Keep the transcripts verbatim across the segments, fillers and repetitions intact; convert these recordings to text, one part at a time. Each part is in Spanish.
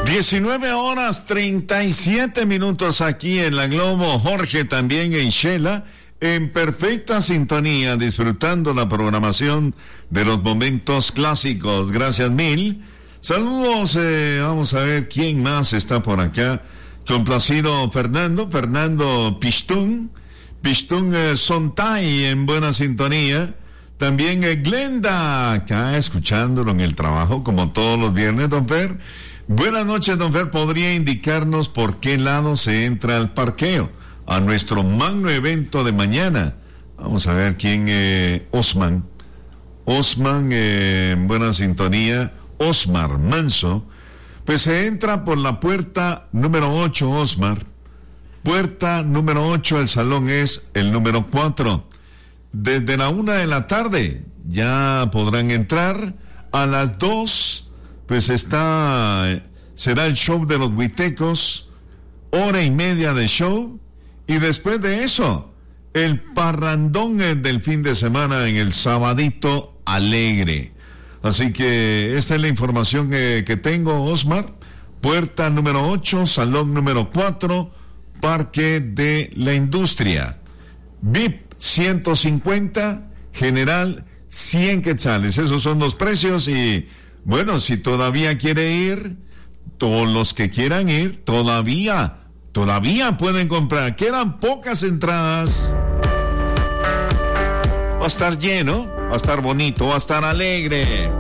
diecinueve horas treinta y siete minutos aquí en la Globo. Jorge también en Shela, en perfecta sintonía, disfrutando la programación de los momentos clásicos. Gracias mil. Saludos, eh, vamos a ver quién más está por acá. Complacido Fernando, Fernando Pistún, Pistún eh, Sontay en buena sintonía. También eh, Glenda, acá escuchándolo en el trabajo como todos los viernes, don Fer. Buenas noches, don Fer. ¿Podría indicarnos por qué lado se entra al parqueo a nuestro magno evento de mañana? Vamos a ver quién, eh, Osman. Osman, eh, en buena sintonía. Osmar Manso. Pues se entra por la puerta número ocho, Osmar. Puerta número ocho, el salón es el número cuatro. Desde la una de la tarde ya podrán entrar. A las dos, pues está, será el show de los huitecos, hora y media de show. Y después de eso, el parrandón del fin de semana en el Sabadito Alegre. Así que esta es la información que, que tengo, Osmar. Puerta número ocho, salón número cuatro, Parque de la Industria. V I P ciento cincuenta, general cien quetzales. Esos son los precios y, bueno, si todavía quiere ir, todos los que quieran ir, todavía, todavía pueden comprar. Quedan pocas entradas. Va a estar lleno, va a estar bonito, va a estar alegre.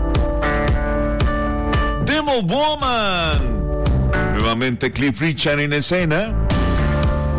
Demo Woman. Nuevamente Cliff Richard en escena.